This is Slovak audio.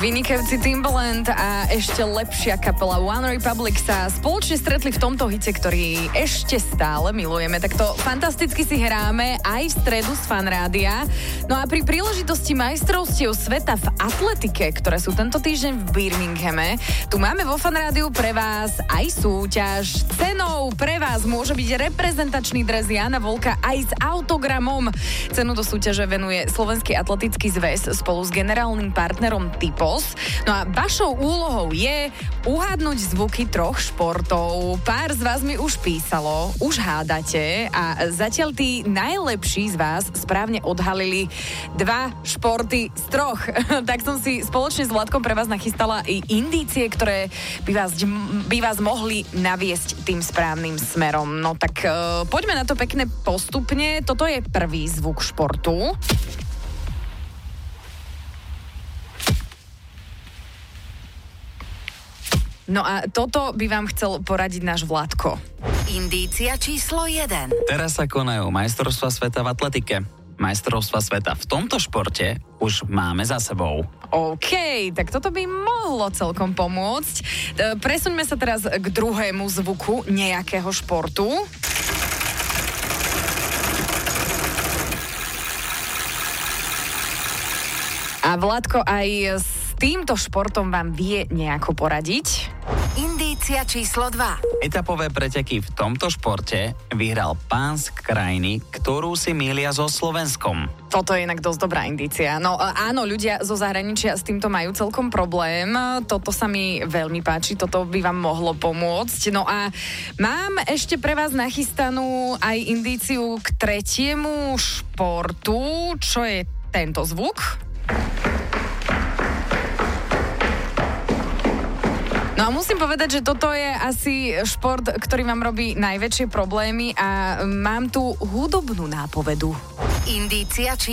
Vynikajúci Timbaland a ešte lepšia kapela One Republic sa spoločne stretli v tomto hite, ktorý ešte stále milujeme. Tak to fantasticky si hráme aj v stredu z Fanrádia. No a pri príležitosti majstrovstiev sveta v atletike, ktoré sú tento týždeň v Birminghame, tu máme vo Fanrádiu pre vás aj súťaž. Cenou pre vás môže byť reprezentačný dres Jana Volka aj s autogramom. Cenu do súťaže venuje Slovenský atletický zväz spolu s generálnym partnerom Typos. No a vašou úlohou je uhádnuť zvuky troch športov. Pár z vás mi už písalo, už hádate a zatiaľ tí najlepší z vás správne odhalili 2 športy z 3. Tak som si spoločne s Vladkom pre vás nachystala i indície, ktoré by vás mohli naviesť tým správnym smerom. No tak poďme na to pekne postupne. Toto je prvý zvuk športu. No a toto by vám chcel poradiť náš Vladko. Indícia číslo 1. Teraz sa konajú majstrovstvá sveta v atletike. Majstrovstvá sveta v tomto športe už máme za sebou. OK, tak toto by mohlo celkom pomôcť. Presuňme sa teraz k druhému zvuku nejakého športu. A Vladko aj s týmto športom vám vie nejako poradiť? Indícia číslo 2. Etapové preteky v tomto športe vyhral pán z krajiny, ktorú si mýlia so Slovenskom. Toto je inak dosť dobrá indícia. No áno, ľudia zo zahraničia s týmto majú celkom problém. Toto sa mi veľmi páči, toto by vám mohlo pomôcť. No a mám ešte pre vás nachystanú aj indíciu k tretiemu športu. Čo je tento zvuk? No a musím povedať, že toto je asi šport, ktorý vám robí najväčšie problémy a mám tu hudobnú nápovedu. Indícia